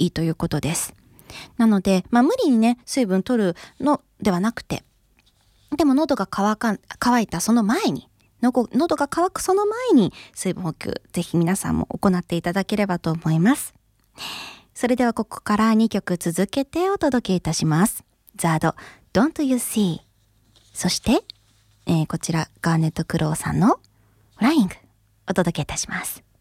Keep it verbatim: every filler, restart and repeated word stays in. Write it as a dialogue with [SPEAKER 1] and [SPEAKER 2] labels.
[SPEAKER 1] いいということです。なので、まあ無理にね、水分取るのではなくて、でも喉が乾か、乾いたその前に、喉喉が乾くその前に水分補給、ぜひ皆さんも行っていただければと思います。それではここからにきょく続けてお届けいたします。ザード、Don't You See。そして、えー、こちらガーネット・クロウさんのフライングお届けいたします。